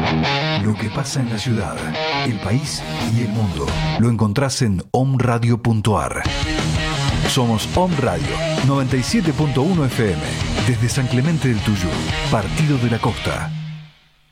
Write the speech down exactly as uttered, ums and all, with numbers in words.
Lo que pasa en la ciudad, el país y el mundo lo encontrás en omradio punto ar. Somos Om Radio noventa y siete punto uno F M desde San Clemente del Tuyú, Partido de la Costa.